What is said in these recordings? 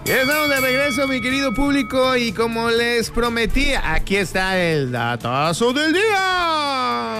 Ya estamos de regreso, mi querido público, y como les prometí, aquí está el datazo del día.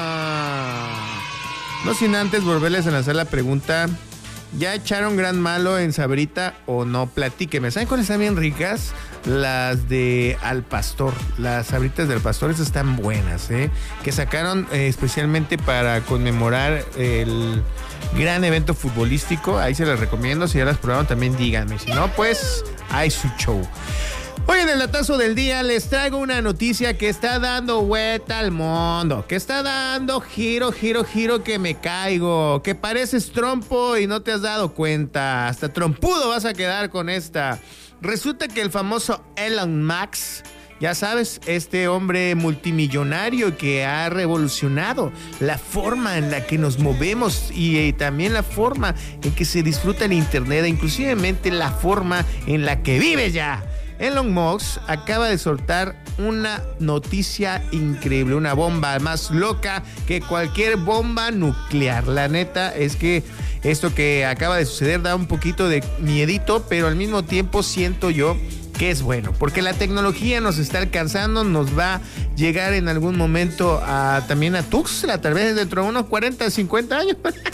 No sin antes volverles a lanzar la pregunta: ¿ya echaron gran malo en Sabrita o no? Platíquenme. ¿Saben cuáles están bien ricas? Las de Al Pastor, las Sabritas del Pastor, esas están buenas, que sacaron especialmente para conmemorar el gran evento futbolístico. Ahí se las recomiendo. Si ya las probaron, también díganme. Si no, pues hay su show. Hoy en el datazo del día les traigo una noticia que está dando vuelta al mundo, que está dando giro que me caigo, que pareces trompo y no te has dado cuenta. Hasta trompudo vas a quedar con esta. Resulta que el famoso Elon Musk, ya sabes, este hombre multimillonario que ha revolucionado la forma en la que nos movemos y también la forma en que se disfruta el internet, e inclusivemente la forma en la que vives ya. Elon Musk acaba de soltar una noticia increíble, una bomba más loca que cualquier bomba nuclear. La neta es que esto que acaba de suceder da un poquito de miedito, pero al mismo tiempo siento yo que es bueno, porque la tecnología nos está alcanzando, nos va a llegar en algún momento también a Tuxtla, tal vez dentro de unos 40, 50 años.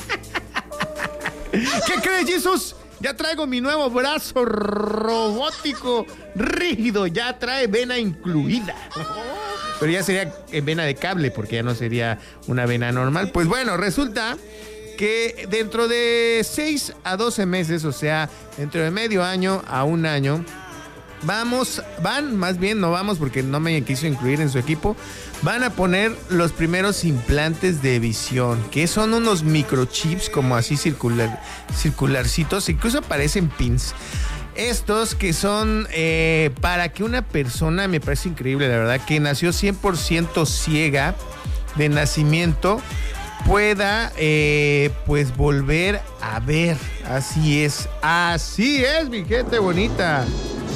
¿Qué crees, Jesús? Ya traigo mi nuevo brazo robótico rígido, ya trae vena incluida. Pero ya sería vena de cable, porque ya no sería una vena normal. Pues bueno, resulta que dentro de 6 a 12 meses, o sea, dentro de medio año a un año, no vamos porque no me quiso incluir en su equipo, van a poner los primeros implantes de visión, que son unos microchips como así circularcitos, incluso parecen pins. Estos que son para que una persona, me parece increíble, la verdad, que nació 100% ciega de nacimiento, pueda pues volver a ver. Así es, mi gente bonita.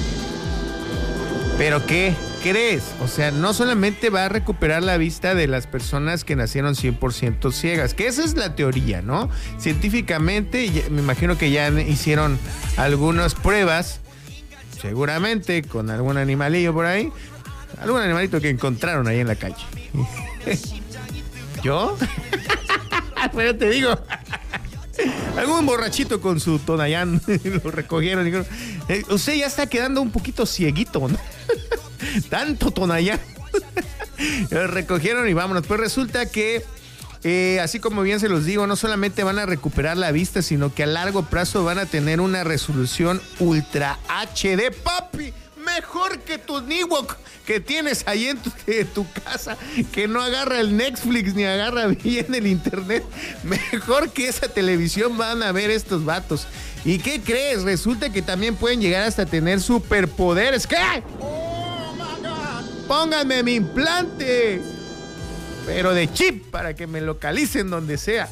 ¿Pero qué crees? O sea, no solamente va a recuperar la vista de las personas que nacieron 100% ciegas, que esa es la teoría, ¿no? Científicamente, me imagino que ya hicieron algunas pruebas, seguramente con algún animalillo por ahí, algún animalito que encontraron ahí en la calle. ¿Yo? Pero te digo, algún borrachito con su Tonayán lo recogieron y dijeron, usted ya está quedando un poquito cieguito, ¿no? Tanto Tonayán. Lo recogieron y vámonos. Pues resulta que así como bien se los digo, no solamente van a recuperar la vista, sino que a largo plazo van a tener una resolución Ultra HD, papi. Mejor que tu Niwok que tienes ahí en tu casa, que no agarra el Netflix ni agarra bien el internet. Mejor que esa televisión van a ver estos vatos. ¿Y qué crees? Resulta que también pueden llegar hasta tener superpoderes. ¿Qué? Oh my God. Pónganme mi implante, pero de chip, para que me localicen donde sea.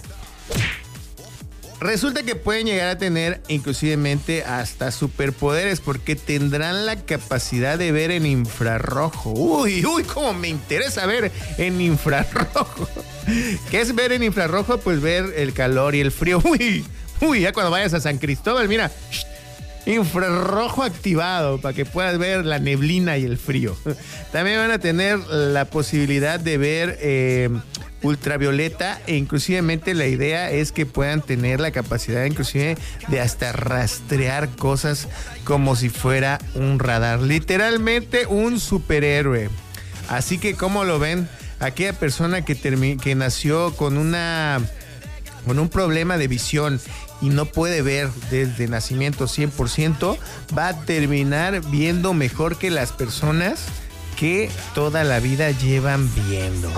Resulta que pueden llegar a tener inclusivemente hasta superpoderes, porque tendrán la capacidad de ver en infrarrojo. Uy, cómo me interesa ver en infrarrojo. ¿Qué es ver en infrarrojo? Pues ver el calor y el frío. Uy, ya cuando vayas a San Cristóbal, mira, infrarrojo activado para que puedas ver la neblina y el frío. También van a tener la posibilidad de ver ultravioleta, e inclusivemente la idea es que puedan tener la capacidad inclusive de hasta rastrear cosas como si fuera un radar, literalmente un superhéroe. Así que, ¿cómo lo ven? Aquella persona que nació con un problema de visión y no puede ver desde nacimiento 100%, va a terminar viendo mejor que las personas que toda la vida llevan viendo.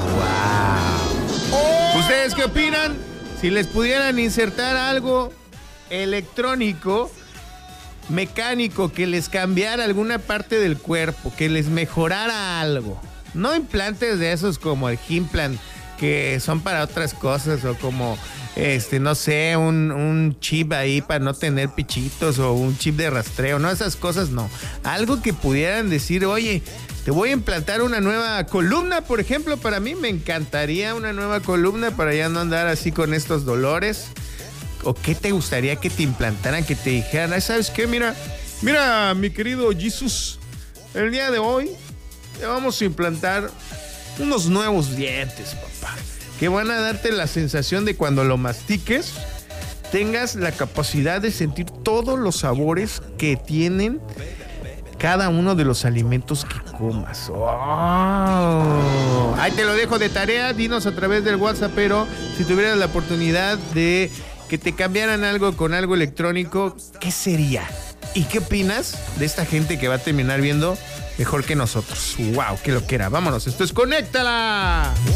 ¡Wow! ¿Ustedes qué opinan? Si les pudieran insertar algo electrónico, mecánico, que les cambiara alguna parte del cuerpo, que les mejorara algo. No implantes de esos como el Himplant, que son para otras cosas, o como no sé, un chip ahí para no tener pichitos, o un chip de rastreo, no, esas cosas no. Algo que pudieran decir, oye, te voy a implantar una nueva columna, por ejemplo. Para mí me encantaría una nueva columna para ya no andar así con estos dolores. ¿O qué te gustaría que te implantaran? Que te dijeran, ¿sabes qué? Mira, Mira, mi querido Jesus, el día de hoy te vamos a implantar unos nuevos dientes, papá, que van a darte la sensación de cuando lo mastiques, tengas la capacidad de sentir todos los sabores que tienen cada uno de los alimentos que comas. ¡Oh! Ahí te lo dejo de tarea, dinos a través del WhatsApp, pero si tuvieras la oportunidad de que te cambiaran algo con algo electrónico, ¿qué sería? ¿Y qué opinas de esta gente que va a terminar viendo mejor que nosotros? ¡Wow! ¡Qué loquera! Vámonos, esto es Conéctala.